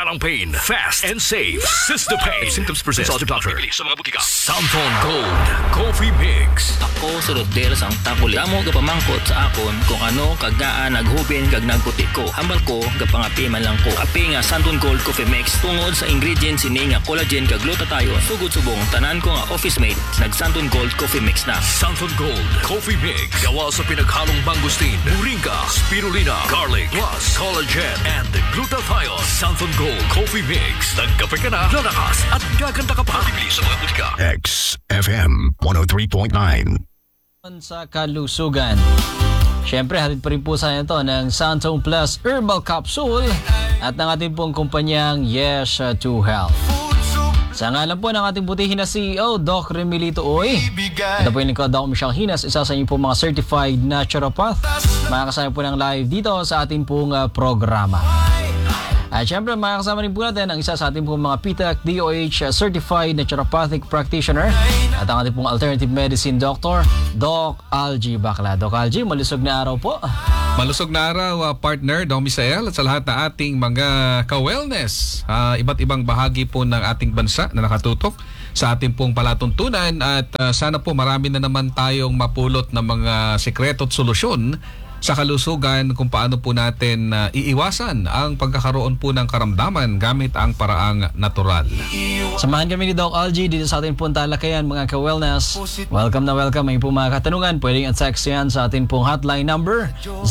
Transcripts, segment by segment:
Parang pain. Fast and safe. Cystopain. Symptoms persist. Consult your doctor. Sa mga butika. Santon Gold Coffee Mix. Ako sa Rodel sang takuli. Amo gapamangkot sa akon kung ano kagaan naghubin kag nagputi ko. Hambal ko gapangapi man lang ko. Api nga Santon Gold Coffee Mix tungod sa ingredients ini nga collagen kag glutathione. Sugod subong tanan ko nga office mate nag Santon Gold Coffee Mix na. Santon Gold Coffee Mix. Gawa sa pinaghalong mangustin, moringa, spirulina, garlic, plus collagen and glutathione. Santon Gold Coffee Mix. Nagkape ka na, lalakas at gaganda ka pa. Bibili sa mga butika. XFM 103.9. Sa kalusugan. Siyempre, hatid pa rin po sa ito ng Santon Plus Herbal Capsule at ng ating pong kumpanyang Yes to Health. Sa ngalan po ng ating butihin na CEO, Doc Remilito Oy. Ito po yung lingkod ako Michelle Hinas, isa sa inyo po mga certified naturopath. Makakasama po ng live dito sa ating pong programa. At syempre, makakasama rin po natin ang isa sa ating pong mga PTAC DOH Certified Naturopathic Practitioner at ang ating pong alternative medicine doctor, Doc Algie Bacla. Doc Algie, malusog na araw po. Malusog na araw, partner, Dong Misael, at sa lahat na ating mga ka-wellness. Iba't ibang bahagi po ng ating bansa na nakatutok sa ating pong palatuntunan at sana po marami na naman tayong mapulot ng mga sekreto at solusyon sa kalusugan kung paano po natin iiwasan ang pagkakaroon po ng karamdaman gamit ang paraang natural. Samahan kami ni Doc Algie dito sa ating pong talakayan, mga ka-wellness. Welcome na welcome. May po mga katanungan, pwedeng at-text yan sa ating pong hotline number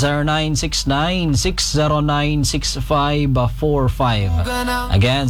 0969-609-6545. Again,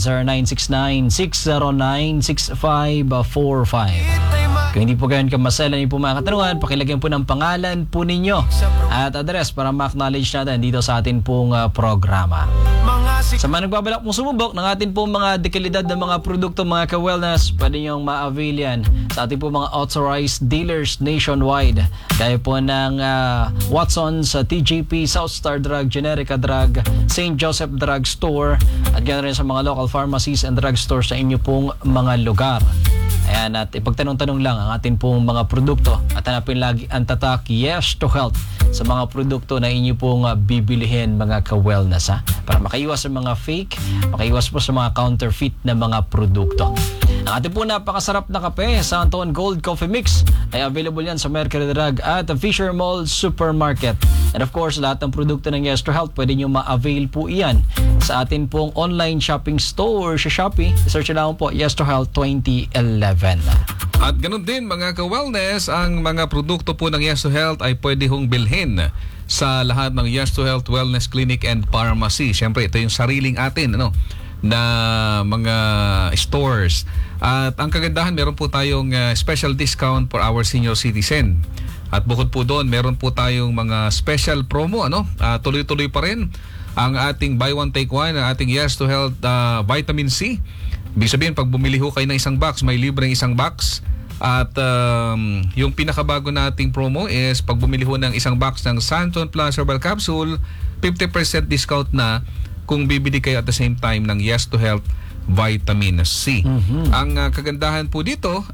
0969-609-6545. Kung hindi po ganyan kamaselan niyo po mga katanungan, pakilagyan po ng pangalan po ninyo at address para ma-acknowledge natin dito sa atin pong programa. Sa mga nagbabalak pong sumubok ng atin pong mga dekalidad ng mga produkto, mga ka-wellness, pwede niyong ma-avail yan sa ating pong mga authorized dealers nationwide. Gaya po ng Watson's, TGP, Southstar Drug, Generica Drug, St. Joseph Drug Store, at ganoon rin sa mga local pharmacies and drug stores sa inyo pong mga lugar. Ayan, at ipagtanong-tanong lang ang ating pong mga produkto at hanapin lagi ang tatak Yes to Health sa mga produkto na inyo pong bibilihin, mga ka-wellness, para makaiwas sa mga fake, makaiwas po sa mga counterfeit na mga produkto. Ang ating po napakasarap na kape, Santon Gold Coffee Mix, ay available yan sa Mercury Drug at Fisher Mall Supermarket. And of course, lahat ng produkto ng Yes to Health, pwede nyo ma-avail po iyan sa atin pong online shopping store sa Shopee. Search lang po Yes to Health 2011. At ganun din mga ka-wellness, ang mga produkto po ng Yes to Health ay pwede hong bilhin sa lahat ng Yes to Health Wellness Clinic and Pharmacy. Siyempre, ito yung sariling atin na mga stores. At ang kagandahan, meron po tayong special discount for our senior citizen. At bukod po doon, meron po tayong mga special promo. Tuloy-tuloy pa rin ang ating buy one take one, ang ating Yes to Health Vitamin C. Ibig sabihin, pag bumili ho kayo ng isang box, may libreng isang box. At yung pinakabago nating promo is pag bumili ho ng isang box ng Santon Plus Herbal Capsule, 50% discount na kung bibili kayo at the same time ng Yes to Health Vitamin C. Ang kagandahan po dito,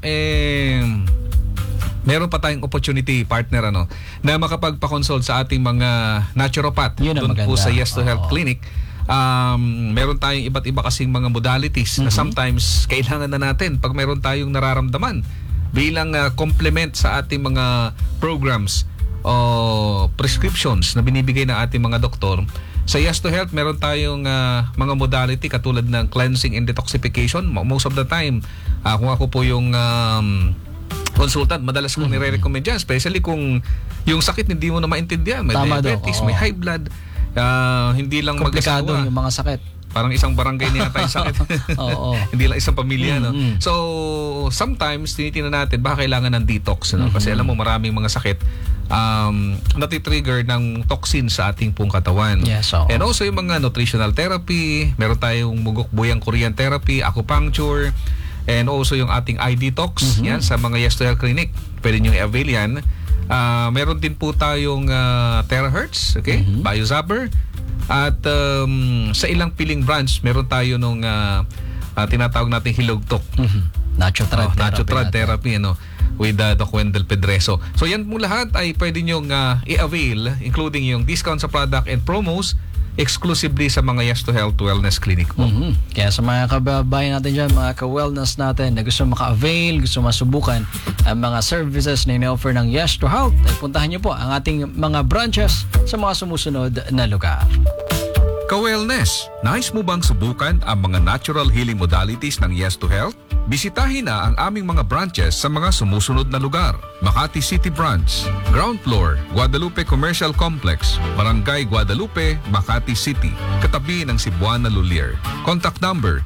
meron pa tayong opportunity, partner, na makapagpa-consult sa ating mga naturopath doon po sa Yes to Health Clinic. Meron tayong iba't iba kasing mga modalities na sometimes kailangan na natin pag meron tayong nararamdaman bilang complement sa ating mga programs o prescriptions na binibigay ng ating mga doktor. Sa Yes to Health, meron tayong mga modality katulad ng cleansing and detoxification. Most of the time, kung ako po yung consultant, madalas kong nire-recommend yan, especially kung yung sakit hindi mo na maintindihan. May diabetes, may high blood. Hindi lang komplikado mag-asawa. yung mga sakit. Parang isang barangay niya tayo sakit. Hindi lang isang pamilya. So, sometimes tinitingnan natin baka kailangan ng detox. Kasi alam mo, maraming mga sakit natitrigger ng toxin sa ating pong katawan. Yes, and also yung mga nutritional therapy, meron tayong mugok-buyang Korean therapy, acupuncture, and also yung ating eye detox. Yan, sa mga Yes to Health Clinic. Pwede nyo i-avail yan. Meron din po tayong terahertz, Biozapper. At sa ilang piling branch, meron tayo nung tinatawag nating hilogtok. Nachotrad therapy, with Doc Wendell Pedreso. So yan po lahat ay pwede nyong i-avail, including yung discount sa product and promos exclusively sa mga Yes to Health Wellness Clinic mo. Kaya sa mga kababayan natin dyan, mga ka-wellness natin na gusto maka-avail, gusto masubukan ang mga services na ina-offer ng Yes to Health, ay puntahan nyo po ang ating mga branches sa mga sumusunod na lugar. Ka-wellness, nais mo bang subukan ang mga natural healing modalities ng Yes to Health? Bisitahin na ang aming mga branches sa mga sumusunod na lugar. Makati City Branch, Ground Floor, Guadalupe Commercial Complex, Barangay Guadalupe, Makati City, katabi ng Cebuana Lulier. Contact number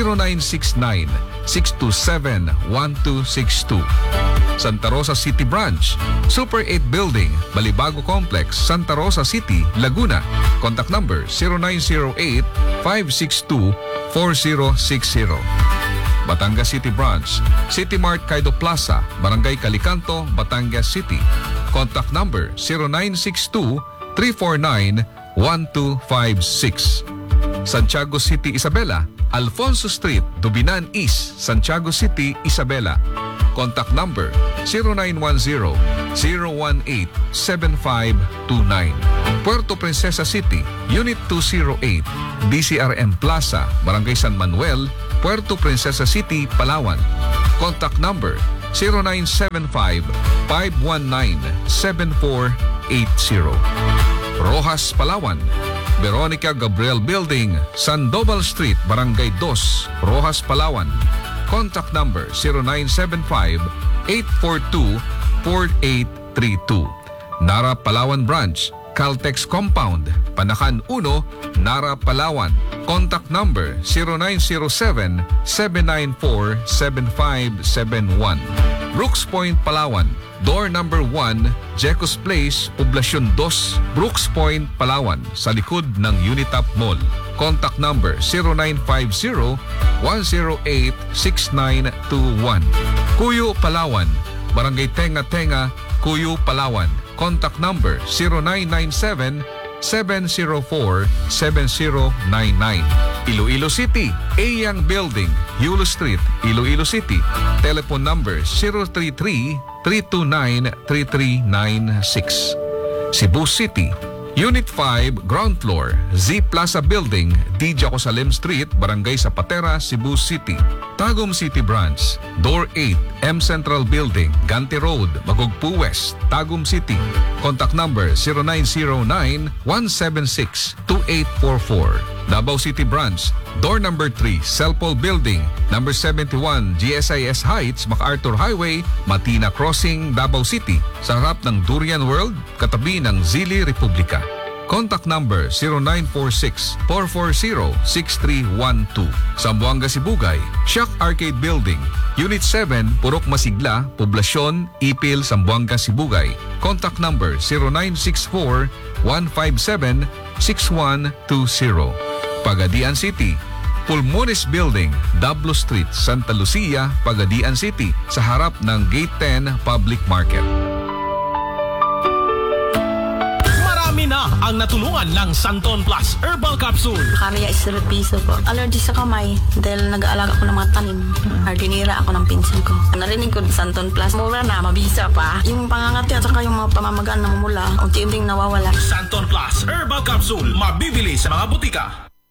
0969-627-1262. Santa Rosa City Branch, Super 8 Building, Balibago Complex, Santa Rosa City, Laguna. Contact number 0908-562-4060. Batangas City Branch, City Mart Kaido Plaza, Barangay Calicanto, Batangas City. Contact number 0962-349-1256. Santiago City, Isabela, Alfonso Street, Dubinan East, Santiago City, Isabela. Contact number 0910-018-7529. Puerto Princesa City, Unit 208, DCRM Plaza, Barangay San Manuel, Puerto Princesa City, Palawan. Contact number 0975-519-7480. Rojas, Palawan, Veronica Gabriel Building, Sandoval Street, Barangay 2, Rojas, Palawan. Contact number 0975-842-4832. Nara, Palawan Branch, Caltex Compound, Panakan 1, Nara, Palawan. Contact number 0907-794-7571. Brooks Point, Palawan. Door number 1, Jecos Place, Poblacion 2, Brooks Point, Palawan, sa likod ng Unitap Mall. Contact number 0950-108-6921. Cuyo, Palawan, Barangay Tenga Tenga, Cuyo, Palawan. Contact number 0997-704-7099. Iloilo City, Eyang Building, Yulo Street, Iloilo City. Telephone number 033-329-3396. Cebu City, Unit 5, Ground Floor, Z Plaza Building, D. Jacosalem Street, Barangay Zapatera, Cebu City. Tagum City Branch, Door 8, M Central Building, Ganti Road, Magugpo West, Tagum City. Contact number 0909-176-2844. Davao City Branch, Door number 3, Celpol Building, number 71, GSIS Heights, MacArthur Highway, Matina Crossing, Davao City, sa harap ng Durian World, katabi ng Zili Republika. Contact number 0946-440-6312. Zamboanga, Sibugay, Shack Arcade Building, Unit 7, Purok Masigla, Poblacion, Ipil, Zamboanga, Sibugay. Contact number 0964-157-6120. Pagadian City, Pulmones Building, Dablo Street, Santa Lucia, Pagadian City, sa harap ng Gate 10 Public Market. Marami na ang natulungan ng Santon Plus Herbal Capsule. Kami ay 0 piso po. Allergy sa kamay dahil nag-aalaga ako ng mga tanim. Hardinira ako ng pinsan ko. Narinig ko Santon Plus. Mura na, mabisa pa. Yung pangangati at saka yung mga pamamagaan na mamula, unti-unting nawawala. Santon Plus Herbal Capsule. Mabibili sa mga butika.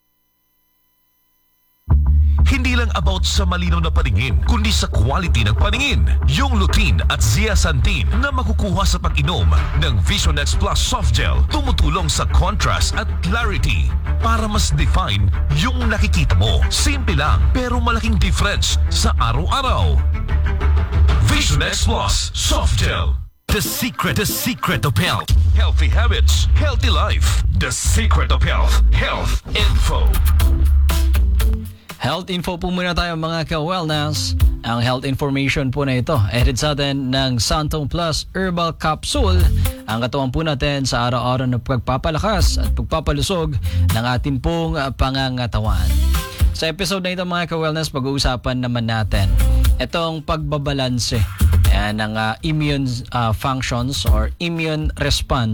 Hindi lang about sa malinaw na paningin, kundi sa quality ng paningin. Yung lutein at zeaxanthin na makukuha sa pag-inom ng Visionex Plus Soft Gel tumutulong sa contrast at clarity para mas define yung nakikita mo. Simple lang pero malaking difference sa araw-araw. Visionex Plus Soft Gel. The secret of health. Healthy habits, healthy life. The secret of health. Health info. Health info po muna tayo mga ka-wellness. Ang health information po na ito ay hatid sa atin ng Santon Plus Herbal Capsule. Ang katuwang po natin sa araw-araw na pagpapalakas at pagpapalusog ng ating pong pangangatawan. Sa episode na ito mga ka-wellness, pag-uusapan naman natin itong pagbabalanse ng immune functions or immune response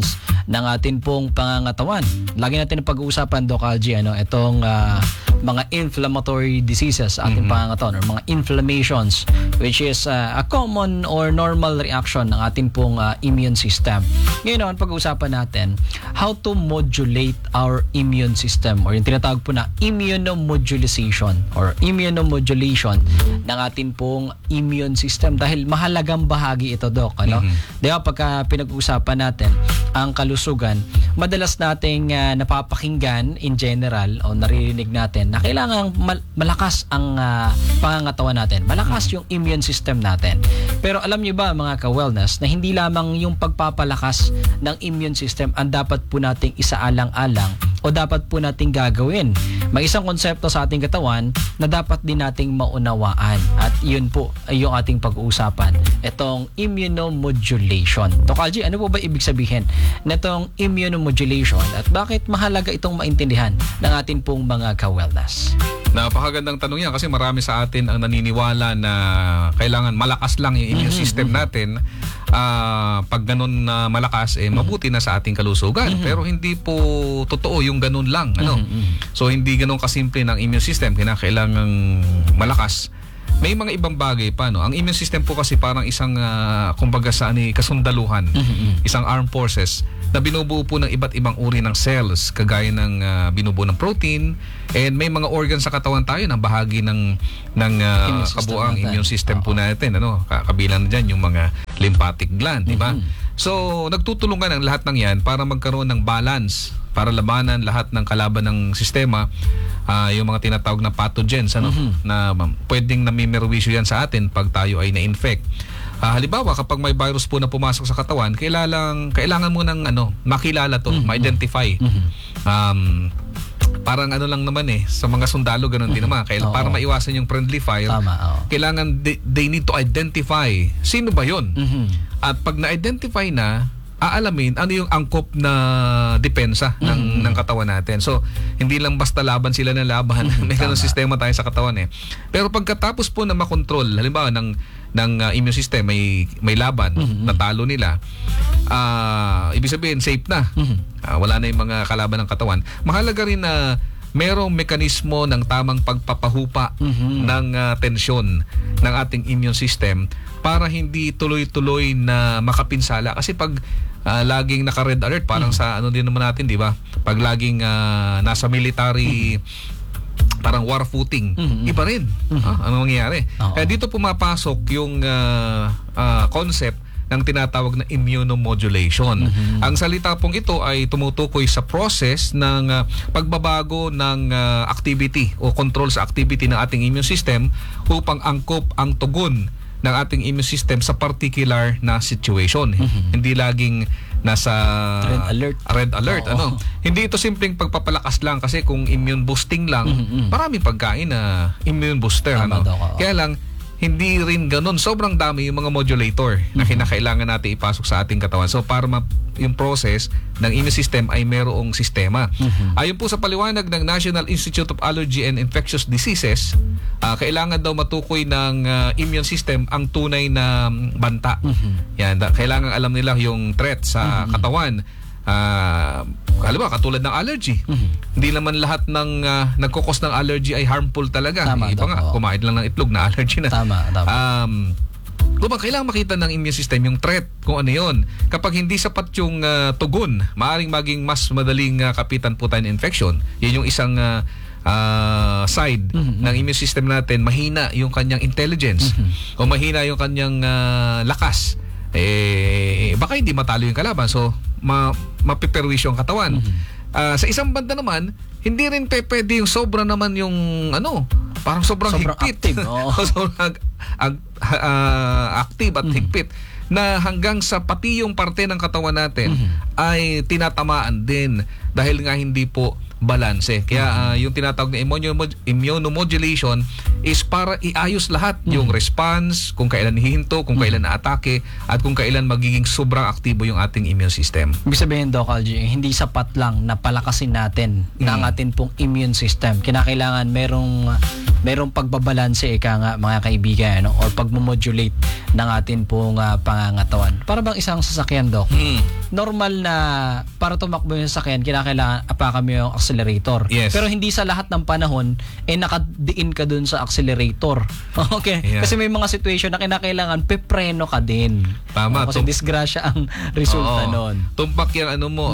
ng atin pong pangangatawan. Lagi natin pag-uusapan, Doc Algie, itong mga inflammatory diseases sa ating pangangatawan or mga inflammations, which is a common or normal reaction ng ating pong immune system. Ngayon, pag-uusapan natin how to modulate our immune system or yung tinatawag po na immunomodulation or immunomodulation ng ating pong immune system, dahil mahalagang bahagi ito, Doc. Di ba, pagka pinag-uusapan natin ang kalusugan, madalas nating napapakinggan in general o naririnig natin na kailangan malakas ang pangangatawan natin, malakas yung immune system natin. Pero alam niyo ba, mga ka-wellness, na hindi lamang yung pagpapalakas ng immune system ang dapat po nating isaalang-alang o dapat po nating gagawin. May isang konsepto sa ating katawan na dapat din nating maunawaan, at yun po ay yung ating pag-uusapan, itong immunomodulation. Doc Algie, ano po ba ibig sabihin nitong immunomodulation at bakit mahalaga itong maintindihan ng ating pong mga ka-wellness? Napakagandang tanong yan kasi marami sa atin ang naniniwala na kailangan malakas lang yung immune system natin. Pag ganun na malakas, mabuti na sa ating kalusugan. Pero hindi po totoo yung ganun lang. So hindi ganun kasimple ng immune system. Kailangang malakas. May mga ibang bagay pa, no? Ang immune system po kasi parang isang kumbaga sa kasundaluhan, isang armed forces na binubuo po ng iba't ibang uri ng cells, kagaya ng binubuo ng protein, and may mga organs sa katawan tayo na bahagi ng kabuang immune system po natin, kabilang na dyan yung mga lymphatic gland, di ba? So nagtutulungan ang lahat ng yan para magkaroon ng balance, para labanan lahat ng kalaban ng sistema, yung mga tinatawag na pathogens, na pwedeng namimerwisyo yan sa atin pag tayo ay na-infect. Halimbawa, kapag may virus po na pumasok sa katawan, kailangan mo ng makilala to, ma-identify. Parang lang naman sa mga sundalo, ganun din naman. Para maiwasan yung friendly fire, kailangan they need to identify sino ba yun. At pag na-identify na, aalamin ano yung angkop na depensa ng katawan natin. So, hindi lang basta laban sila ng laban. May ganun sistema tayo sa katawan Pero pagkatapos po na makontrol, halimbawa ng immune system, may laban, natalo nila, ibig sabihin safe na. Wala na yung mga kalaban ng katawan. Mahalaga rin na merong mekanismo ng tamang pagpapahupa ng tensyon ng ating immune system para hindi tuloy-tuloy na makapinsala. Kasi pag laging naka-red alert, parang sa din naman natin, di ba? Pag laging nasa military parang war footing, iba rin. Ano mangyayari? Kaya dito pumapasok yung concept ng tinatawag na immunomodulation. Ang salita pong ito ay tumutukoy sa process ng pagbabago ng activity o control sa activity ng ating immune system upang angkop ang tugon ng ating immune system sa particular na situation. Hindi laging nasa red alert. Hindi ito simpleng pagpapalakas lang, kasi kung immune boosting lang, maraming pagkain na immune booster. Kaya lang, hindi rin ganun. Sobrang dami yung mga modulator na kinakailangan natin ipasok sa ating katawan. So para yung process ng immune system ay merong sistema. Ayon po sa paliwanag ng National Institute of Allergy and Infectious Diseases, kailangan daw matukoy ng immune system ang tunay na banta. Yan, kailangan alam nila yung threat sa katawan. Halimbawa, katulad ng allergy. Hindi naman lahat ng nagkukos ng allergy ay harmful talaga. Iba nga, kumain lang ng itlog na allergy na. Kailangan makita ng immune system yung threat, kung ano yun. Kapag hindi sapat yung tugon, maaaring maging mas madaling kapitan po tayo ng infection. Yan yung isang side ng immune system natin. Mahina yung kanyang intelligence o mahina yung kanyang lakas. Baka hindi matalo yung kalaban, so mapiperwisyo ang katawan. Sa isang banda naman, hindi rin pwede yung sobra naman yung parang sobrang higpit. Sobrang active at higpit na hanggang sa pati yung parte ng katawan natin ay tinatamaan din dahil nga hindi po balanse. Kaya yung tinatawag na immunomodulation is para iayos lahat yung response, kung kailan hihinto, kung kailan na-atake, at kung kailan magiging sobrang aktibo yung ating immune system. Ibig sabihin, Doc Algie, hindi sapat lang na palakasin natin ng ating pong immune system. Kinakailangan merong pagbabalanse, mga kaibigan, or pagmomodulate ng ating pong pangangatawan. Para bang isang sasakyan, Doc? normal na para tumakbo yung sasakyan, kinakailangan apakan mo yung accelerator. Yes. Pero hindi sa lahat ng panahon, nakadiin ka dun sa accelerator. Okay? Yeah. Kasi may mga situation na kinakailangan pepreno ka din. Tama. Kasi disgrasya ang resulta nun. Tumpak yung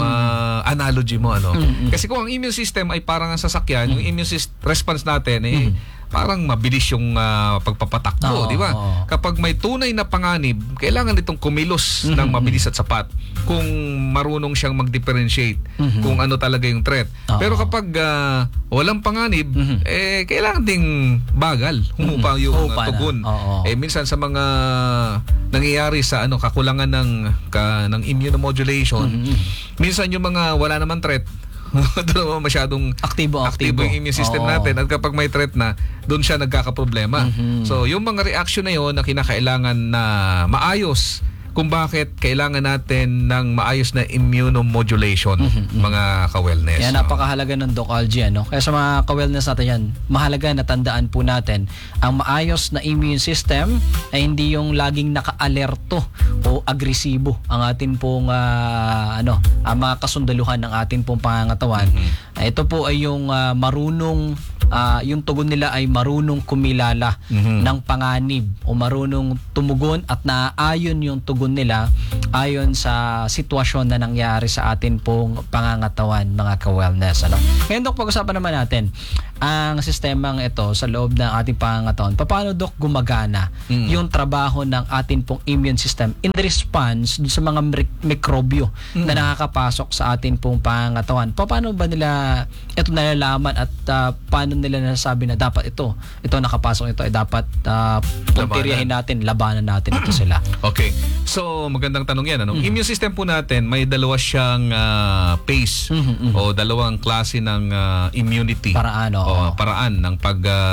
analogy mo, Kasi kung ang immune system ay parang ang sasakyan, yung immune response natin parang mabilis yung pagpapatakbo, di ba? Kapag may tunay na panganib, kailangan itong kumilos ng mabilis at sapat kung marunong siyang mag-differentiate kung ano talaga yung threat. Pero kapag walang panganib, kailangan ding bagal, humupa yung tugon. Minsan sa mga nangyayari sa kakulangan ng immunomodulation, minsan yung mga wala naman threat, doon naman masyadong aktibo yung immune system natin, at kapag may threat na, doon siya nagkakaproblema. So yung mga reaction na yun na kinakailangan na maayos, kung bakit kailangan natin ng maayos na immunomodulation, mga ka-wellness. Yan, napakahalaga ng Doc Algie, Kaya sa mga ka-wellness natin yan, mahalaga na tandaan po natin, ang maayos na immune system ay hindi yung laging naka-alerto o agresibo ang atin pong ang mga kasundaluhan ng atin pong pangangatawan. Ito po ay yung marunong yung tugon nila ay marunong kumilala ng panganib o marunong tumugon at naaayon yung tugon nila ayon sa sitwasyon na nangyari sa atin pong pangangatawan, mga ka-wellness. Ngayon, Dok, pag-usapan naman natin ang sistemang ito sa loob ng ating pangangatawan. Paano, Dok, gumagana yung trabaho ng atin pong immune system in response sa mga mikrobyo na nakakapasok sa atin pong pangangatawan? Paano ba nila ito nalalaman at paano nila nasabi na dapat ito nakapasok, ito ay dapat puntiryahin natin, labanan natin ito sila? Okay. So, magandang tanong yan. Immune system po natin, may dalawa siyang phase o dalawang klase ng immunity. Paraan ng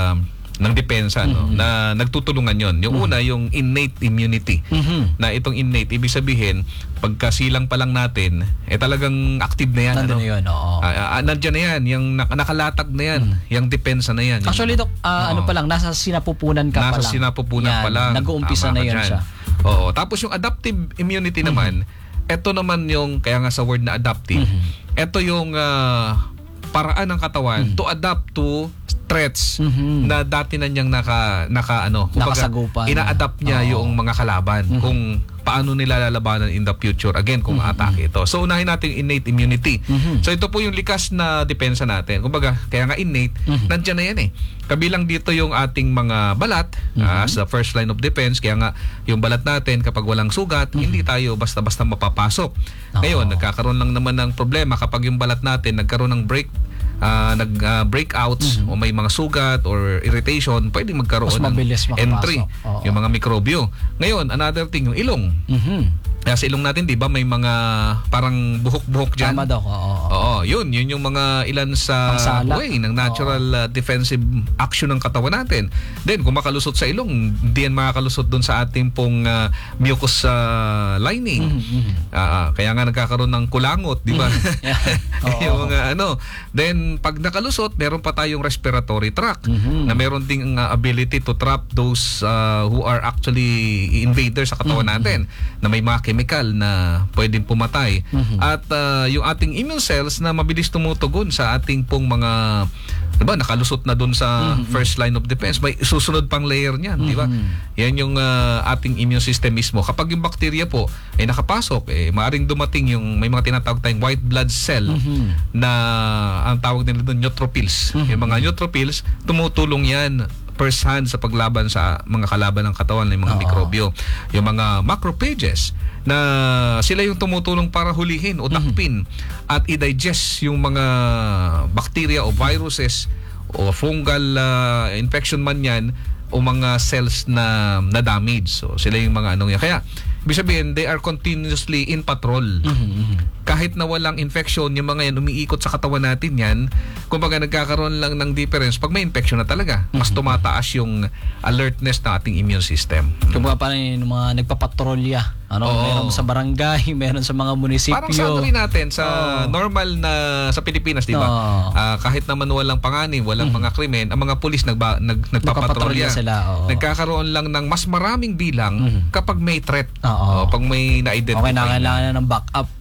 ng depensa na nagtutulungan yon. Yung una, yung innate immunity. Na itong innate, ibig sabihin, pagkasilang pa lang natin, talagang active na yan. Nandun na yun, nandiyan na yan, yung nakalatag na yan, yung depensa na yan. Actually, Dok, pa lang, nasa sinapupunan ka pa lang. Nasa sinapupunan pa lang. Nag-uumpisa na yun siya. Oo. Tapos yung adaptive immunity naman, ito naman yung, kaya nga sa word na adaptive, ito yung paraan ng katawan to adapt to threats na dati na niyang nakasagupan. Ina-adapt niya yung mga kalaban kung paano nila lalabanan in the future again kung atake ito. So unahin natin innate immunity. So ito po yung likas na depensa natin. Kumbaga, kaya nga innate, nandiyan na yan Kabilang dito yung ating mga balat as the first line of defense. Kaya nga yung balat natin kapag walang sugat, hindi tayo basta-basta mapapasok. Ngayon, nagkakaroon lang naman ng problema kapag yung balat natin nagkaroon ng breakouts o may mga sugat or irritation, pwedeng magkaroon ng entry yung mga mikrobyo. Ngayon, another thing, yung ilong. Kaya sa ilong natin, di ba, may mga parang buhok-buhok dyan. Tama, Dok. Oo, yun yung mga ilan sa way ng natural defensive action ng katawan natin. Then, kung makalusot sa ilong, hindi yan makakalusot dun sa ating pong mucous lining. Kaya nga nagkakaroon ng kulangot, di ba? Yung mga Then, pag nakalusot, meron pa tayong respiratory tract na meron ding ability to trap those who are actually invaders sa katawan natin, na may mga chemical na pwedeng pumatay. At yung ating immune cells na mabilis tumutugon sa ating pong mga, diba, nakalusot na dun sa first line of defense, may susunod pang layer niyan, di ba? Yan yung ating immune system mismo. Kapag yung bacteria po ay nakapasok, maaring dumating yung may mga tinatawag tayong white blood cell na ang tawag nila doon neutrophils. Yung mga neutrophils, tumutulong yan first hand sa paglaban sa mga kalaban ng katawan ng mga mikrobyo. Yung mga macrophages na sila yung tumutulong para hulihin o takpin at i-digest yung mga bacteria o viruses o fungal infection man yan o mga cells na damage. So sila yung mga yan. Kaya ibig sabihin, they are continuously in patrol. Kahit na walang infection, yung mga yan umiikot sa katawan natin yan, kumbaga nagkakaroon lang ng difference pag may infection na talaga. Mas tumataas yung alertness ng ating immune system. Kumbaga parang yung mga nagpapatrolya. Meron sa barangay, meron sa mga munisipyo. Parang sa natin, sa normal na sa Pilipinas, di ba? Kahit naman walang panganib, walang mga krimen, ang mga pulis nagpapatrolya. Nagkakaroon lang ng mas maraming bilang kapag may threat. Pag may na-identify. Okay, kailangan na ng backup.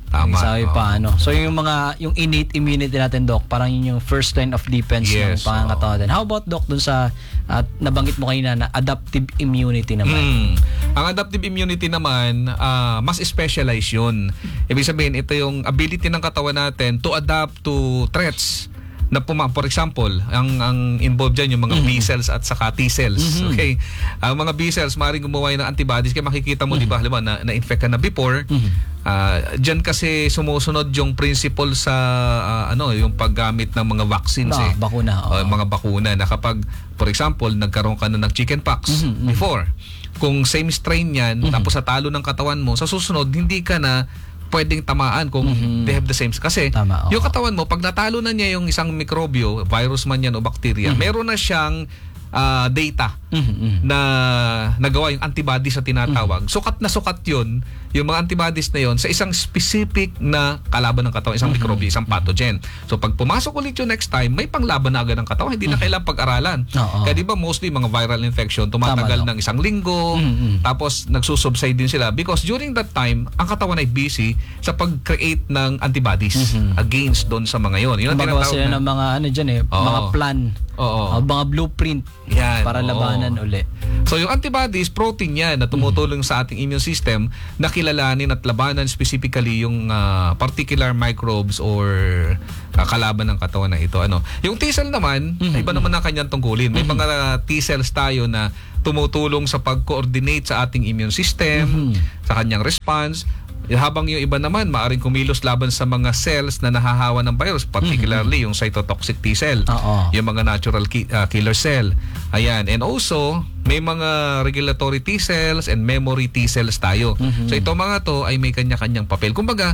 Tama. Sabi pa, So yung innate immunity natin, Doc, parang yun yung first line of defense ng pangangatawan natin. How about, Doc, dun sa nabanggit mo kanina na adaptive immunity naman? Ang adaptive immunity naman, mas specialized yun. Ibig sabihin, ito yung ability ng katawan natin to adapt to threats na for example, ang involved dyan yung mga B cells at saka T cells. Okay? Ang mga B cells maaaring gumawa ng antibodies, kaya makikita mo, di ba, halimbawa na-infect ka na before. Diyan kasi sumusunod yung principle sa yung paggamit ng mga vaccines, bakuna. Mga bakuna na kapag, for example, nagkaroon ka na ng chickenpox before, kung same strain yan, tapos sa talo ng katawan mo, sa susunod, hindi ka na pwedeng tamaan kung they have the same. Kasi yung katawan mo, pag natalo na niya yung isang mikrobyo, virus man yan o bacteria, meron na siyang data na nagawa yung antibodies sa tinatawag. Sukat na sukat yun, yung mga antibodies na yon sa isang specific na kalaban ng katawan, isang mikrobyo, isang pathogen. So pag pumasok ulit yung next time, may panglaban na agad ng katawan, hindi na kailangang pag-aralan. Kaya di ba mostly mga viral infection, tumatagal ng isang linggo, tapos nagsusubside din sila because during that time, ang katawan ay busy sa pag-create ng antibodies against doon sa mga yon. Yun ang tinatawag sila ng mga mga plan, mga blueprint para labanan uli. So yung antibodies, protein yan na tumutulong sa ating immune system na kilalanin at labanan specifically yung particular microbes or kalaban ng katawan na ito. Yung T-cell naman, iba naman ang kanyang tungkulin. May mga T-cells tayo na tumutulong sa pag-coordinate sa ating immune system, sa kanyang response. Habang yung iba naman, maaring kumilos laban sa mga cells na nahahawa ng virus, particularly yung cytotoxic T-cell, yung mga natural killer cell. Ayan. And also, may mga regulatory T-cells and memory T-cells tayo. So ito mga to ay may kanya-kanyang papel. Kumbaga,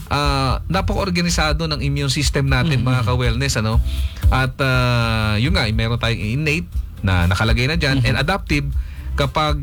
napaka-organisado ng immune system natin, mga ka-wellness. At yun nga, meron tayong innate na nakalagay na dyan and adaptive kapag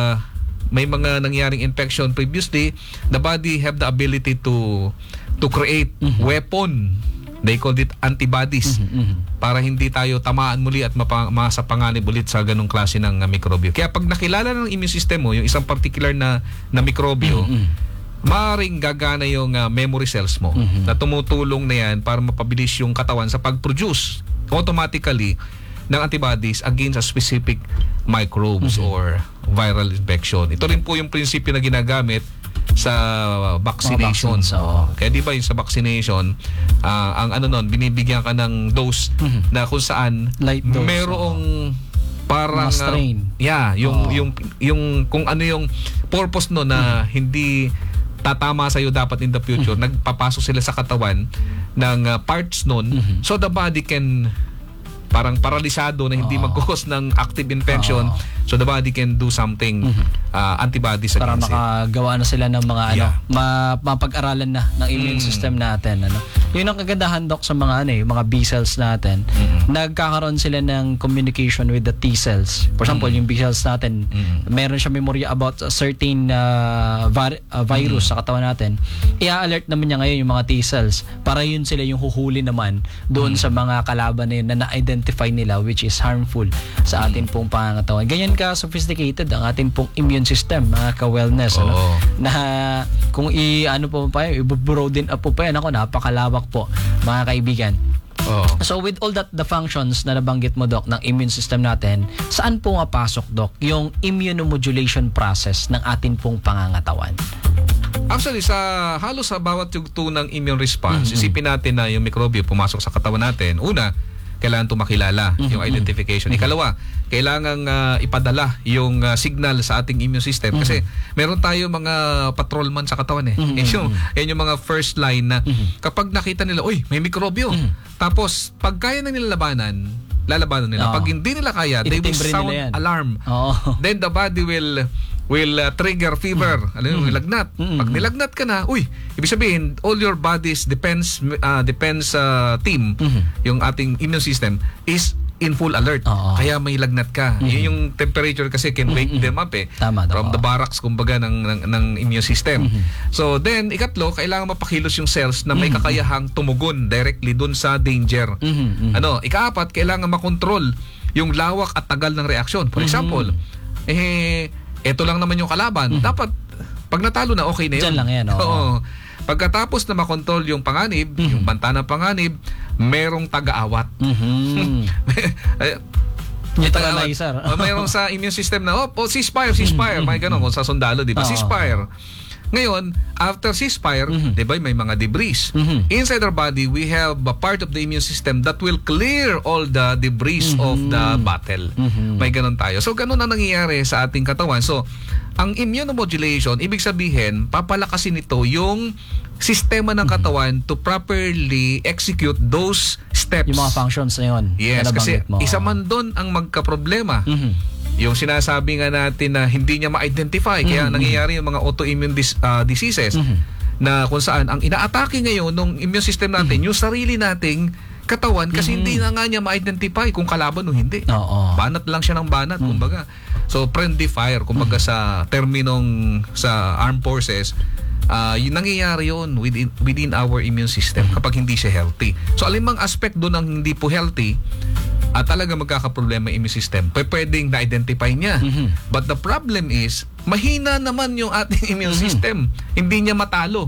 may mga nangyaring infection previously, the body have the ability to create weapon. They called it antibodies para hindi tayo tamaan muli at masapanganib ulit sa ganung klase ng mikrobyo. Kaya pag nakilala ng immune system mo yung isang particular na mikrobyo, maaaring gagana yung memory cells mo na tumutulong na yan para mapabilis yung katawan sa pag-produce automatically ng antibodies against a specific microbes or viral infection. Ito rin po yung prinsipyo na ginagamit sa vaccination. Kaya di ba yung sa vaccination, ang binibigyan ka ng dose na kung saan merong parang strain. Yung kung ano yung purpose na hindi tatama sa iyo dapat in the future, nagpapasok sila sa katawan ng parts so the body can parang paralisado na hindi mag-cause ng active infection, so the body can do something antibodies para against makagawa na sila ng mga mapag-aralan na ng immune system natin. Yun ang kagandahan, Doc, sa mga mga B cells natin. Nagkakaroon sila ng communication with the T cells. For example, yung B cells natin, meron siya memory about a certain virus sa katawan natin. I-alert naman niya ngayon yung mga T cells para yun sila yung huhuli naman doon sa mga kalaban na yun na na-identify nila which is harmful sa atin pong pangangatawan. Ganyan ka sophisticated ang ating pong immune system, mga ka-wellness. Na kung i-broaden up po pa yan, napakalawak po, mga kaibigan. So with all that, the functions na nabanggit mo, Doc, ng immune system natin, saan po mapasok, Doc, yung immunomodulation process ng atin pong pangangatawan? Actually, halos sa bawat yugto ng immune response, isipin natin na yung mikrobyo pumasok sa katawan natin. Una, kailangan ito makilala, yung identification. Ikalawa, kailangan ipadala yung signal sa ating immune system. Kasi meron tayo mga patrolman sa katawan yan yung mga first line na kapag nakita nila, may mikrobyo. Tapos, pag kaya na nila lalabanan nila. Pag hindi nila kaya, they will sound alarm. Then the body will trigger fever. Alam mo, lagnat. Pag nilagnat ka na, ibig sabihin, all your body's defense team, yung ating immune system, is in full alert. Kaya may lagnat ka. Yun yung temperature kasi can wake them up from the barracks, kumbaga, ng immune system. So then, ikatlo, kailangan mapakilos yung cells na may kakayahang tumugon directly dun sa danger. Ikaapat, kailangan makontrol yung lawak at tagal ng reaksyon. For example, eto lang naman yung kalaban. Dapat, pag natalo na, okay na yun. Diyan lang yan. Pagkatapos na makontrol yung panganib, yung banta ng panganib, merong taga-awat. Neutralizer. Mayroong sa immune system na, ceasefire, may ganun kung sa sundalo, di ba? Ceasefire. Ngayon, after ceasefire, di ba, may mga debris. Inside our body, we have a part of the immune system that will clear all the debris of the battle. May ganun tayo. So, ganun ang nangyayari sa ating katawan. So, ang immunomodulation, ibig sabihin, papalakasin nito yung sistema ng katawan to properly execute those steps. Yung mga functions na yun. Yes, na kasi nabanggit mo. isa man doon ang magkaproblema. Yung sinasabi nga natin na hindi niya ma-identify, kaya nangyayari yung mga autoimmune diseases na kung saan ang inaatake ngayon ng immune system natin, yung sarili nating katawan, kasi hindi na nga niya ma-identify kung kalaban o hindi. Banat lang siya ng banat, kumbaga. So, friendly fire, kumbaga sa terminong sa armed forces, yung nangyayari yun within our immune system kapag hindi siya healthy. So, alimang aspect doon ang hindi po healthy, at talaga magkakaproblema immune system, pwedeng na-identify niya. But the problem is, mahina naman yung ating immune system. Hindi niya matalo.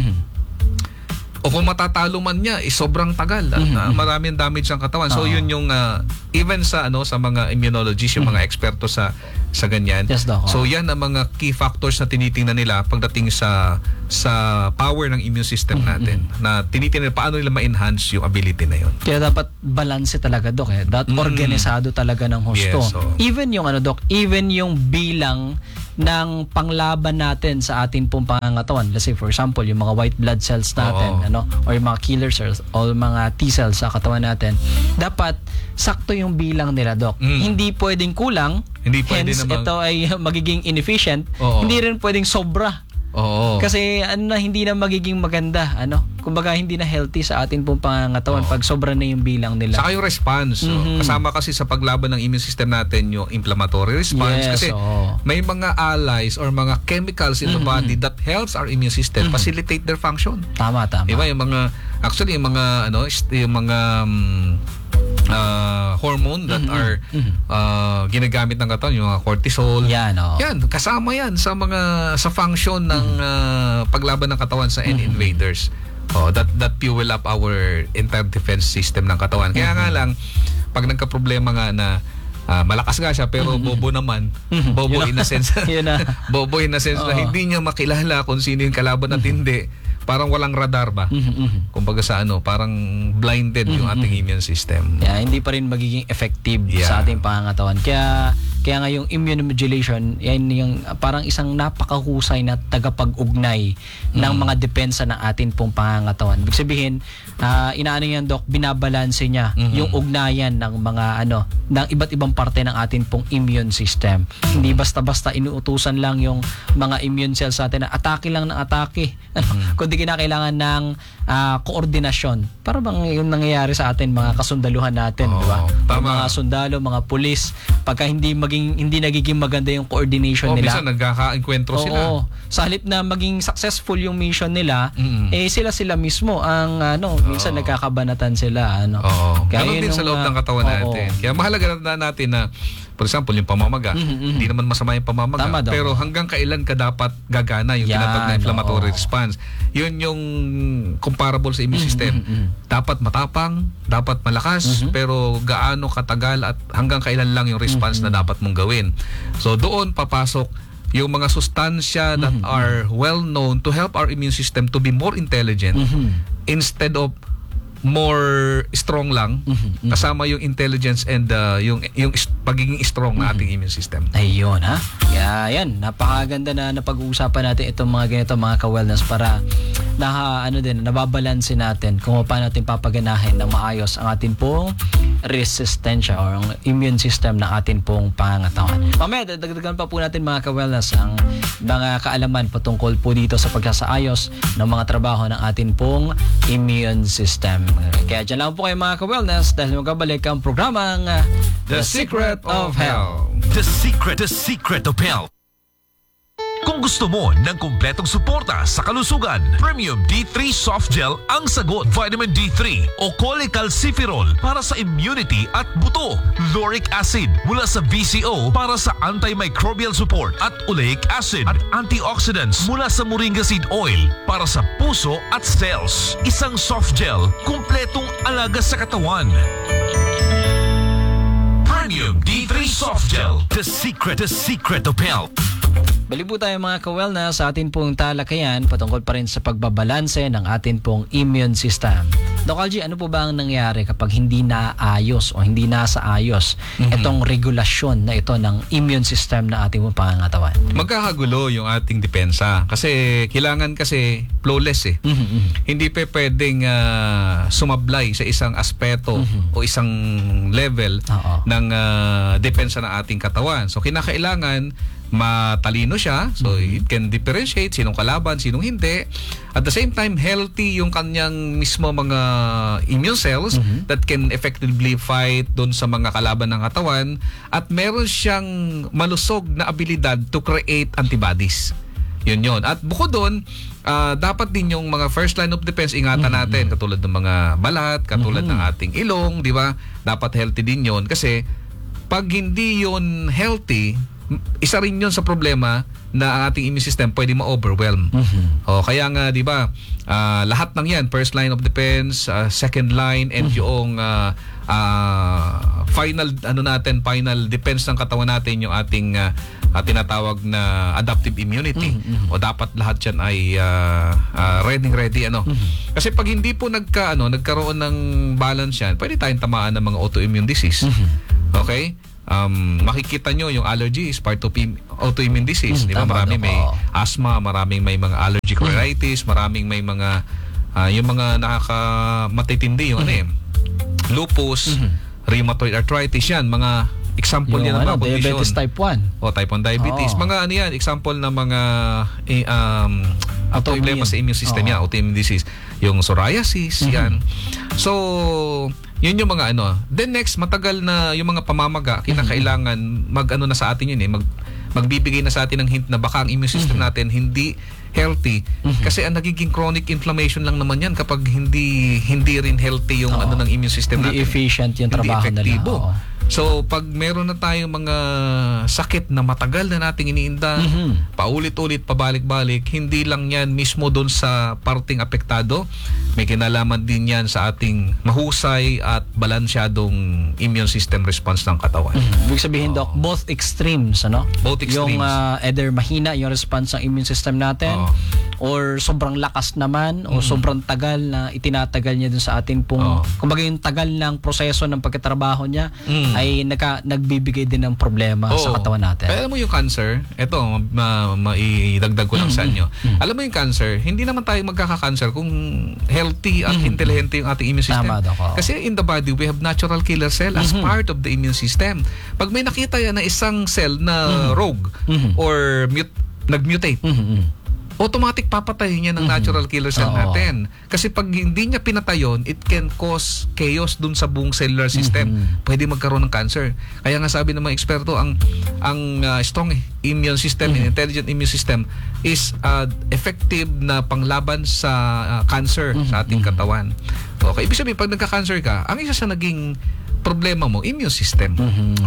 O kung matatalo man niya, sobrang tagal at maraming damage ang katawan. So yun yung even sa sa mga immunologists, yung mga eksperto sa ganyan. Yes, Doc. So yan ang mga key factors na tinitingnan nila pagdating sa power ng immune system natin. Na tinitingnan paano nila ma-enhance yung ability na yun. Kaya dapat balanse talaga, Doc. Organisado talaga ng husto. Yes, even yung Doc, even yung bilang ng panglaban natin sa ating pong pangangatawan. Let's say, for example, yung mga white blood cells natin, or yung mga killer cells, o mga T cells sa katawan natin, dapat sakto yung bilang nila, Doc. Hindi pwedeng kulang, hindi pwede hence namang ito ay magiging inefficient. Hindi rin pwedeng sobra. Kasi hindi na magiging maganda, kumbaga hindi na healthy sa atin pong pangangatawan pag sobra na yung bilang nila. Saka yung response, kasama kasi sa paglaban ng immune system natin yung inflammatory response, kasi may mga allies or mga chemicals in the body that helps our immune system facilitate their function. Tama. Diba? Yung mga yung mga hormone that are ginagamit ng katawan, yung mga cortisol. Yan, kasama yan sa function ng paglaban ng katawan sa any invaders. That fuel up our entire defense system ng katawan. Kaya nga lang, pag nagka-problema nga na malakas nga siya pero bobo naman. Bobo in a sense. Bobo in a sense na hindi niya makilala kung sino yung kalaban at hindi. Parang walang radar ba? Kumbaga sa parang blinded yung ating immune system. Hindi pa rin magiging effective sa ating pangangatawan. Kaya nga yung immunomodulation, yan yung parang isang napakahusay na tagapag-ugnay ng mga depensa ng atin pong pangangatawan. Ibig sabihin, inaano yan, Doc, binabalanse niya yung ugnayan ng mga ng iba't ibang parte ng atin pong immune system. Hindi basta-basta inuutusan lang yung mga immune cells sa atin na atake lang ng atake. Kundi kinakailangan ng koordinasyon. Para bang yung nangyayari sa atin, mga kasundaluhan natin, di ba? Mga sundalo, mga pulis, pagka hindi nagiging maganda yung coordination nila. Minsan nagkaka-enkwentro sila. Sa halip na maging successful yung mission nila, sila mismo ang minsan nagkakabanatan sila. Ganun din sa loob ng katawan natin. Kaya mahalaga na natin na, for example, yung pamamaga. Hindi naman masama yung pamamaga. Pero hanggang kailan ka dapat gagana yung tinatawag na inflammatory response. Yun yung comparable sa immune system. Dapat matapang, dapat malakas, pero gaano katagal at hanggang kailan lang yung response na dapat mong gawin. So doon papasok yung mga sustansya that are well known to help our immune system to be more intelligent instead of more strong lang, kasama yung intelligence and yung pagiging strong na ating immune system. Ayun, ha? Yan, napakaganda na napag-uusapan natin itong mga ganito, mga ka-wellness, para nababalansin natin kung paano natin papaganahin ng maayos ang atin pong resistensya or ang immune system ng atin pong pangangatawan. Mamaya, dagdagan pa po natin, mga ka-wellness, ang mga kaalaman patungkol po dito sa pagsasaayos ng mga trabaho ng atin pong immune system. Kaya dyan lang po kayo, mga ka-wellness, dahil magkabalik ang programang The Secret of Health. The Secret of Health. Kung gusto mo ng kumpletong suporta sa kalusugan, Premium D3 Soft Gel ang sagot. Vitamin D3 o cholecalciferol para sa immunity at buto. Lauric acid mula sa VCO para sa antimicrobial support at oleic acid at antioxidants mula sa moringa seed oil para sa puso at cells. Isang soft gel, kumpletong alaga sa katawan. Premium D3 Soft Gel. The secret of health. Balik po tayo mga ka-wellness sa atin pong talakayan patungkol pa rin sa pagbabalanse ng atin pong immune system. Doc Algie, ano po ba ang nangyari kapag hindi naayos o hindi nasa ayos itong regulasyon na ito ng immune system na ating pong pangangatawan? Magkakagulo yung ating depensa kasi kailangan kasi flawless eh. Hindi pa pwedeng sumablay sa isang aspeto o isang level ng depensa ng ating katawan. So kinakailangan matalino siya, so it can differentiate sinong kalaban, sinong hindi. At the same time, healthy yung kanyang mismo mga immune cells that can effectively fight doon sa mga kalaban ng katawan, at meron siyang malusog na abilidad to create antibodies. Yun. At bukod doon, dapat din yung mga first line of defense ingatan natin, katulad ng mga balat, katulad ng ating ilong, di ba? Dapat healthy din yun kasi pag hindi yun healthy, isa rin yun sa problema na ang ating immune system pwede ma-overwhelm. Kaya nga, di ba, lahat ng yan, first line of defense, second line, and yung final defense ng katawan natin, yung ating tinatawag na adaptive immunity. O dapat lahat yan ay ready. Kasi pag hindi po nagkaroon ng balance yan, pwede tayong tamaan ng mga autoimmune disease. Okay? Makikita nyo yung allergy is part of autoimmune disease. Di ba? Maraming may asthma, maraming may mga allergic rhinitis, maraming may mga yung mga matitindi yung lupus, rheumatoid arthritis, yan mga example yan ng mga condition. Diabetes type 1. O type 1 diabetes. Mga yan, example ng mga problema sa immune system yan, autoimmune disease. Yung psoriasis, yan. So, yun yung mga Then next, matagal na yung mga pamamaga, kinakailangan na sa atin yun magbibigay na sa atin ng hint na baka ang immune system natin hindi healthy. Kasi ang nagiging chronic inflammation lang naman yan kapag hindi rin healthy yung ng immune system natin. Hindi efficient yung trabaho nila. So, pag meron na tayong mga sakit na matagal na nating iniinda, paulit-ulit, pabalik-balik, hindi lang yan mismo doon sa parting apektado. May kinalaman din yan sa ating mahusay at balansyadong immune system response ng katawan. Ibig sabihin, Doc, both extremes, Both extremes. Yung either mahina yung response ng immune system natin, or sobrang lakas naman, o sobrang tagal na itinatagal niya dun sa atin pong, kumbaga yung tagal ng proseso ng pagkatrabaho niya, ay nagbibigay din ng problema sa katawan natin. Pero alam mo yung cancer, eto, maidagdag ko lang sa inyo. Alam mo yung cancer, hindi naman tayo magkaka-cancer kung healthy at intelligent yung ating immune system. Kasi in the body, we have natural killer cell as part of the immune system. Pag may nakita yan na isang cell na rogue or nag-mutate, automatic papatayin niya ng natural killer cell natin. Kasi pag hindi niya pinatayon, it can cause chaos dun sa buong cellular system. Pwede magkaroon ng cancer. Kaya nga sabi ng mga eksperto, ang strong immune system, intelligent immune system is effective na panglaban sa cancer sa ating katawan. Okay, ibig sabihin, pag nagka-cancer ka, ang isa sa naging problema mo, immune system.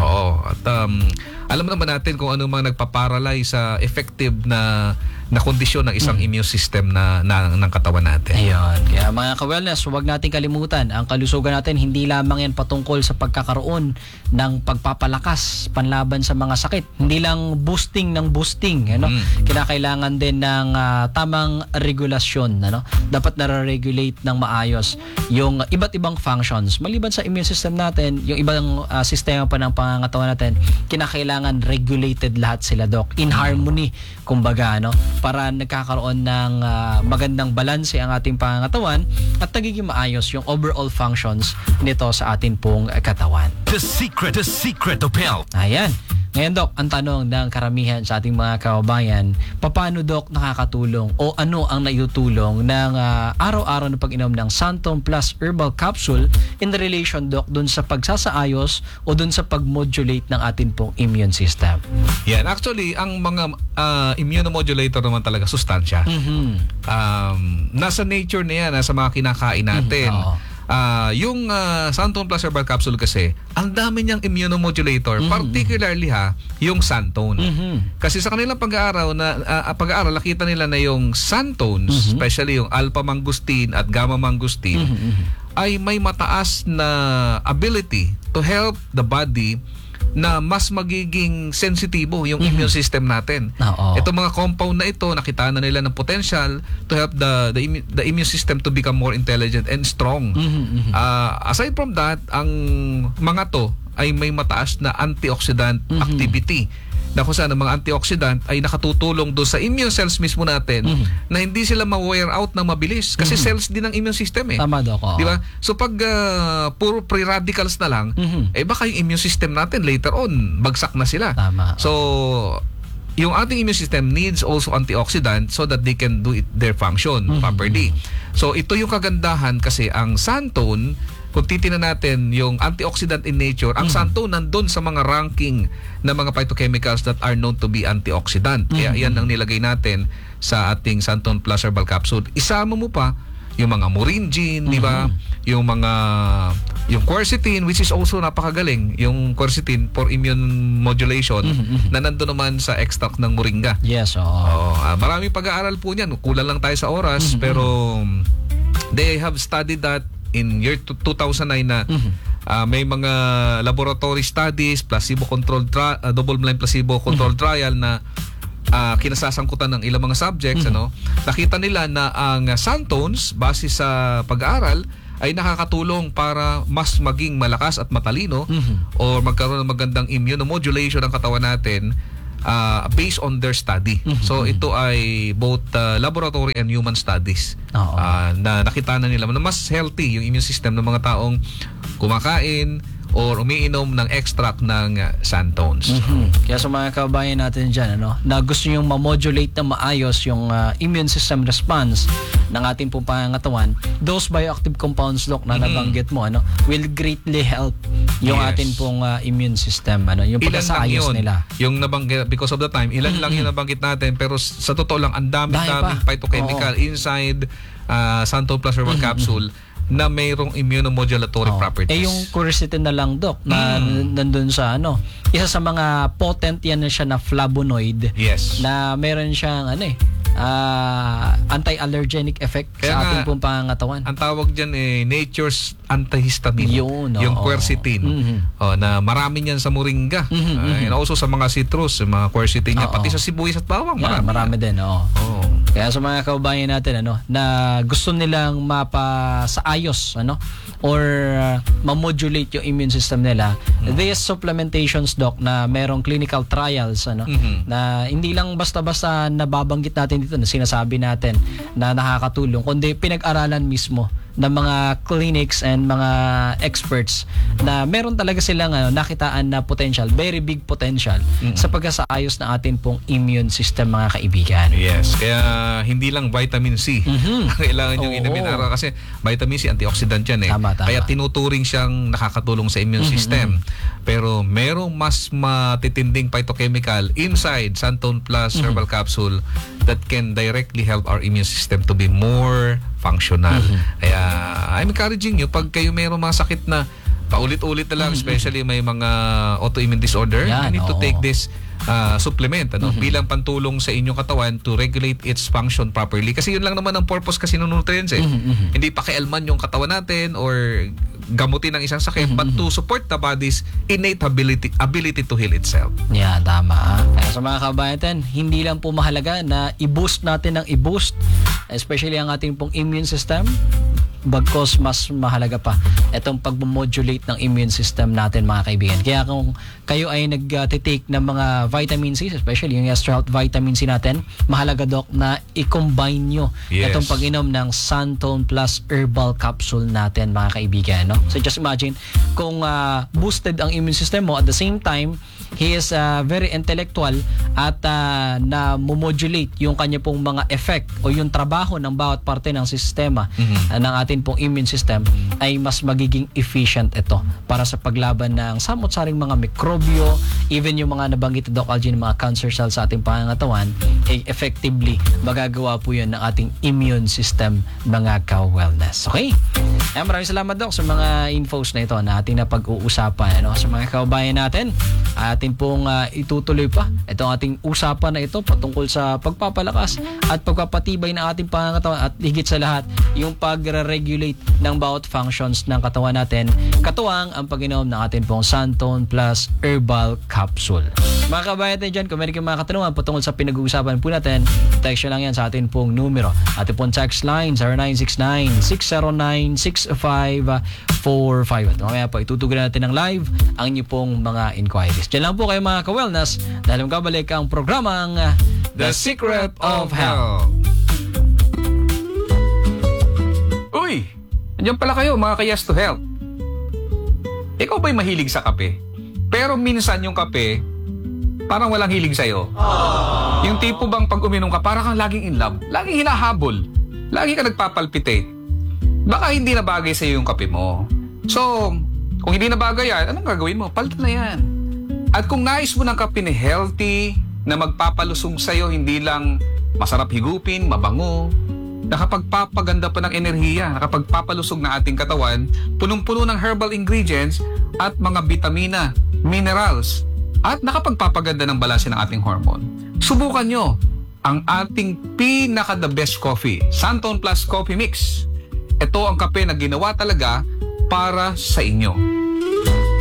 At alam naman natin kung ano mga nagpaparalyze sa effective na kondisyon ng isang immune system ng katawan natin. Ayun. Kaya mga ka-wellness, huwag natin kalimutan, ang kalusugan natin hindi lamang yan patungkol sa pagkakaroon ng pagpapalakas panlaban sa mga sakit. Hindi lang boosting ng boosting. Kinakailangan din ng tamang regulasyon. Dapat nare-regulate ng maayos yung iba't ibang functions. Maliban sa immune system natin, yung ibang sistema pa ng pangangatawan natin, kinakailangan regulated lahat sila, Doc. In harmony, kumbaga, para nagkakaroon ng magandang balanse ang ating pangangatawan at nagiging maayos yung overall functions nito sa atin pong katawan. The secret of health. Ayan. Ngayon, Doc, ang tanong ng karamihan sa ating mga kababayan, paano, Doc, nakakatulong o ano ang naitutulong ng araw-araw na pag-inom ng Santon Plus Herbal Capsule in relation, Doc, dun sa pagsasaayos o dun sa pag-modulate ng ating pong immune system? Yan. Actually, ang mga immunomodulator naman talaga, sustansya. Nasa nature na yan, nasa mga kinakain natin. Yung Santon Plus Herbal Capsule kasi, ang dami niyang immunomodulator, particularly yung Santon. Kasi sa kanilang pag-aaral, nakita nila na yung Santones, especially yung alpha mangosteen at gamma mangosteen, ay may mataas na ability to help the body na mas magiging sensitibo yung immune system natin. Itong mga compound na ito, nakita na nila ng potential to help the immune system to become more intelligent and strong. Aside from that, ang mga to ay may mataas na antioxidant activity, na kung saan ang mga antioxidant ay nakatutulong doon sa immune cells mismo natin na hindi sila ma-wear out ng mabilis kasi cells din ng immune system eh. Tama, Doc. Di ba? So pag puro free radicals na lang, baka yung immune system natin later on bagsak na sila. Tama. So yung ating immune system needs also antioxidant so that they can do their function properly. So ito yung kagandahan kasi ang Santon, kung titingnan natin yung antioxidant in nature, ang Santon nandun sa mga ranking ng mga phytochemicals that are known to be antioxidant. Kaya yan ang nilagay natin sa ating Santon Plus Herbal Capsule. Isama mo pa yung mga moringin, di ba? Yung quercetin, which is also napakagaling, yung quercetin for immune modulation, na nandun naman sa extract ng moringa. Yes, maraming pag-aaral po niyan. Kulang lang tayo sa oras, pero they have studied that in year 2009 na may mga laboratory studies, placebo-controlled double-blind placebo-controlled trial na kinasasangkutan ng ilang mga subjects. Nakita nila na ang Santones, base sa pag-aaral, ay nakakatulong para mas maging malakas at matalino or magkaroon ng magandang immunomodulation ng katawan natin based on their study. So ito ay both laboratory and human studies na nakita na nila na mas healthy yung immune system ng mga taong kumakain or umiinom ng extract ng Santones. Kaya sa mga kababayan natin dyan, na gusto nyo ma-modulate na maayos yung immune system response ng ating pong pangangatawan, those bioactive compounds, Doc, na nabanggit mo, will greatly help yung ating pong immune system, yung pagkasaayos nila. Yung nabanggit, because of the time, ilan lang yung nabanggit natin, pero sa totoo lang, ang daming phytochemical inside Santon Plus Herbal Capsule na mayroong immunomodulatory properties. Yung quercetin na lang, Doc, na nandun sa isa sa mga potent yan na siya na flavonoid. Yes. Na meron siyang anti-allergenic effect sa ating pong pangangatawan. Ang tawag dyan nature's antihistamine. Yung quercetin. Na marami niyan sa moringa. And also sa mga citrus, mga quercetin niya. Pati sa sibuyas at bawang. Marami din. Kaya sa mga kababayan natin na gusto nilang mapasaayos or ma-modulate yung immune system nila, these supplementations, Doc, na merong clinical trials na hindi lang basta-basta nababanggit natin dito na sinasabi natin na nakakatulong, kundi pinag-aralan mismo ng mga clinics and mga experts na meron talaga silang nakitaan na potential, very big potential sa pagkasaayos ng atin pong immune system, mga kaibigan. Yes, kaya hindi lang vitamin C kailangan yung inumin araw kasi vitamin C antioxidant yan eh. Tama. Kaya tinuturing siyang nakakatulong sa immune system. Pero merong mas matitinding phytochemical inside Santon Plus Herbal Capsule that can directly help our immune system to be more functional. Kaya I'm encouraging you, pag kayo mayroong mga sakit na paulit-ulit na lang, especially may mga autoimmune disorder, you need to take this supplement bilang pantulong sa inyong katawan to regulate its function properly. Kasi yun lang naman ang purpose kasi ng nutrients eh. Hindi pakialman yung katawan natin or gamutin ang isang sakit, but to support the body's innate ability to heal itself. Yeah, tama. Kaya sa mga kabayan, hindi lang po mahalaga na i-boost natin ng i-boost, especially ang ating pong immune system. bagkos mas mahalaga pa itong pag-modulate ng immune system natin mga kaibigan. Kaya kung kayo ay nag-take ng mga vitamin C, especially yung Extra Health Vitamin C natin, mahalaga Doc na i-combine nyo itong pag-inom ng Santone Plus Herbal Capsule natin mga kaibigan. No? So just imagine kung boosted ang immune system mo, at the same time he is very intellectual at na-modulate yung kanya pong mga effect o yung trabaho ng bawat parte ng sistema ng atin pong immune system, ay mas magiging efficient ito para sa paglaban ng samot-saring mga mikrobyo, even yung mga nabanggit Doc Algin, mga cancer cells sa ating pangangatawan, effectively magagawa po yun ng ating immune system mga ka-wellness. Okay? Maraming salamat Doc sa mga infos na ito na ating napag-uusapan. Sa mga kababayan natin, atin pong itutuloy pa itong ating usapan na ito patungkol sa pagpapalakas at pagpapatibay ng ating pangangatawan, at higit sa lahat yung pag-regulate ng bawat functions ng katawan natin, katuwang ang pag-inom ng ating pong Santone Plus Herbal Capsule. Mga kabayan natin dyan, kung meron kayong mga katanungan patungkol sa pinag-uusapan po natin, text lang yan sa ating pong numero. Ating pong text line 0969-609-6545. At mamaya po itutugan natin ng live ang inyo pong mga inquiries. Diyan lang po kayo mga ka-wellness dahil magkabalik ang programang The Secret of Health. Uy! Andiyan pala kayo mga ka-Yes to Health. Ikaw ba'y mahilig sa kape? Pero minsan yung kape, parang walang hilig sa'yo. Yung tipo bang pag uminom ka, parang kang laging in love. Laging hinahabol. Lagi ka nagpapalpitate. Baka hindi na bagay sa'yo yung kape mo. So, kung hindi na bagay yan, anong gagawin mo? Palitan na yan. At kung nais mo ng kape na healthy, na magpapalusog sa'yo, hindi lang masarap higupin, mabango, nakapagpapaganda pa ng enerhiya, nakapagpapalusog na ating katawan, punong-puno ng herbal ingredients at mga vitamina, minerals, at nakapagpapaganda ng balanse ng ating hormone. Subukan nyo ang ating pinaka-the best coffee, Santone Plus Coffee Mix. Ito ang kape na ginawa talaga para sa inyo.